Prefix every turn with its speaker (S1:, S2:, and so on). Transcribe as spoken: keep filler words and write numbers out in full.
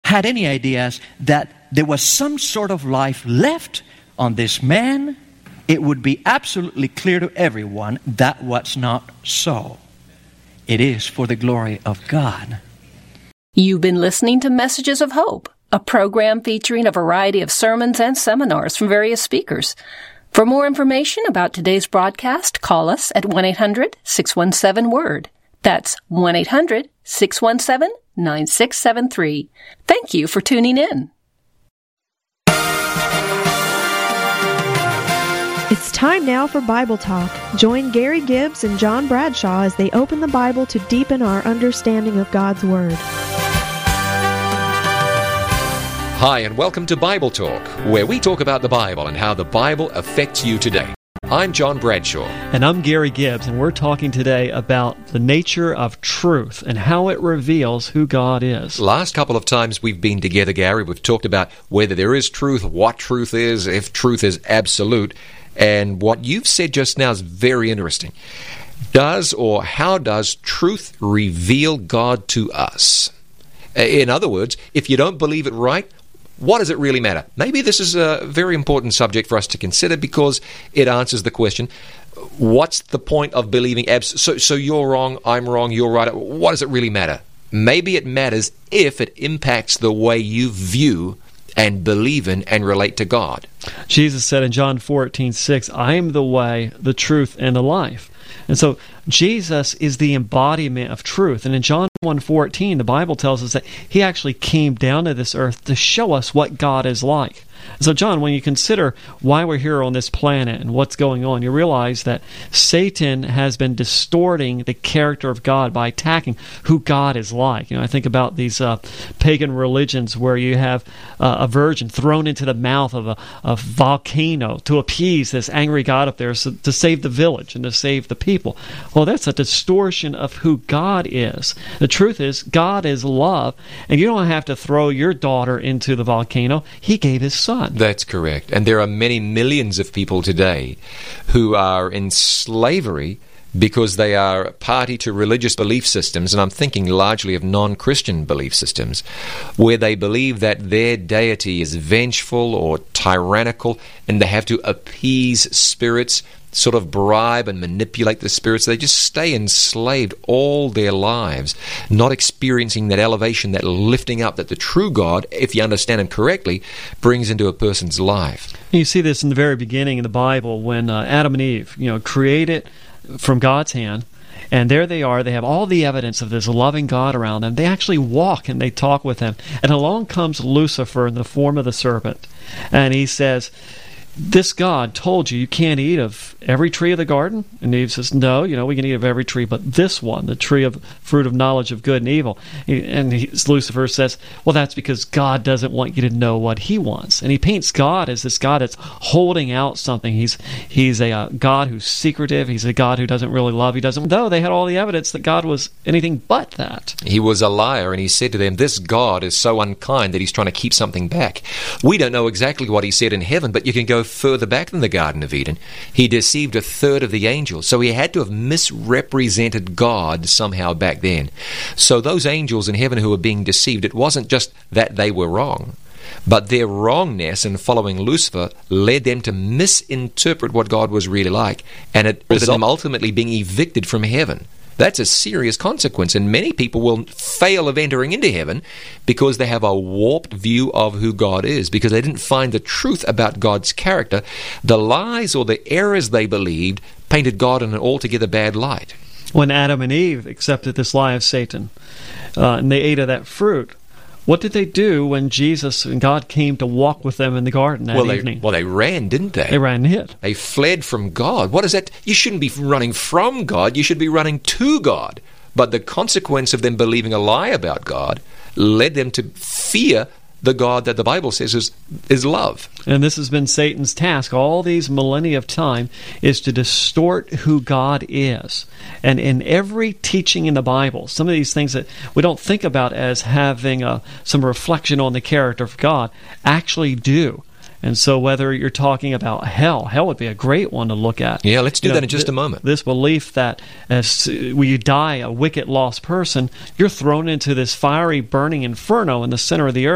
S1: had any ideas that there was some sort of life left on this man, it would be absolutely clear to everyone that was not so. It is for the glory of God.
S2: You've been listening to Messages of Hope, a program featuring a variety of sermons and seminars from various speakers. For more information about today's broadcast, call us at one eight hundred six one seven word. That's one eight hundred six one seven nine six seven three. Thank you for tuning in.
S3: It's time now for Bible Talk. Join Gary Gibbs and John Bradshaw as they open the Bible to deepen our understanding of God's Word.
S4: Hi, and welcome to Bible Talk, where we talk about the Bible and how the Bible affects you today. I'm John Bradshaw.
S5: And I'm Gary Gibbs, and we're talking today about the nature of truth and how it reveals who God is.
S4: Last couple of times we've been together, Gary, we've talked about whether there is truth, what truth is, if truth is absolute. And what you've said just now is very interesting. Does or how does truth reveal God to us? In other words, if you don't believe it right, what does it really matter? Maybe this is a very important subject for us to consider because it answers the question, what's the point of believing abs- so, so you're wrong, I'm wrong, you're right. What does it really matter? Maybe it matters if it impacts the way you view and believe in and relate to God.
S5: Jesus said in John fourteen six, I am the way, the truth, and the life. And so Jesus is the embodiment of truth. And in John one fourteen, the Bible tells us that He actually came down to this earth to show us what God is like. So John, when you consider why we're here on this planet and what's going on, you realize that Satan has been distorting the character of God by attacking who God is like. You know, I think about these uh, pagan religions where you have uh, a virgin thrown into the mouth of a, a volcano to appease this angry God up there, so, to save the village and to save the people. Well, that's a distortion of who God is. The truth is, God is love, and you don't have to throw your daughter into the volcano. He gave His Son.
S4: That's correct. And there are many millions of people today who are in slavery because they are party to religious belief systems, and I'm thinking largely of non-Christian belief systems, where they believe that their deity is vengeful or tyrannical, and they have to appease spirits, sort of bribe and manipulate the spirits. They just stay enslaved all their lives, not experiencing that elevation, that lifting up that the true God, if you understand Him correctly, brings into a person's life.
S5: You see this in the very beginning of the Bible when uh, Adam and Eve, you know, created from God's hand. And there they are. They have all the evidence of this loving God around them. They actually walk and they talk with Him. And along comes Lucifer in the form of the serpent. And he says, this God told you you can't eat of every tree of the garden? And Eve says, no, you know, we can eat of every tree but this one, the tree of fruit of knowledge of good and evil. And he, Lucifer says, well, that's because God doesn't want you to know what He wants. And he paints God as this God that's holding out something. He's he's a uh, God who's secretive. He's a God who doesn't really love. He doesn't, though they had all the evidence that God was anything but that.
S4: He was a liar, and He said to them, this God is so unkind that He's trying to keep something back. We don't know exactly what He said in heaven, but you can go further back than the Garden of Eden. He deceived a third of the angels, so He had to have misrepresented God somehow back then. So those angels in heaven who were being deceived, it wasn't just that they were wrong, but their wrongness in following Lucifer led them to misinterpret what God was really like, and it resulted in them ultimately being evicted from heaven. That's a serious consequence, and many people will fail of entering into heaven because they have a warped view of who God is, because they didn't find the truth about God's character. The lies or the errors they believed painted God in an altogether bad light.
S5: When Adam and Eve accepted this lie of Satan, uh, and they ate of that fruit, what did they do when Jesus and God came to walk with them in the garden that
S4: well,
S5: evening?
S4: They, well, they ran, didn't they?
S5: They ran and hid.
S4: They fled from God. What is that? You shouldn't be running from God. You should be running to God. But the consequence of them believing a lie about God led them to fear the God that the Bible says is, is love.
S5: And this has been Satan's task all these millennia of time, is to distort who God is. And in every teaching in the Bible, some of these things that we don't think about as having a, some reflection on the character of God actually do. And so whether you're talking about hell, hell would be a great one to look at.
S4: Yeah, let's do
S5: you
S4: that
S5: know,
S4: in just
S5: th-
S4: a moment.
S5: This belief that as when you die, a wicked, lost person, you're thrown into this fiery, burning inferno in the center of the earth.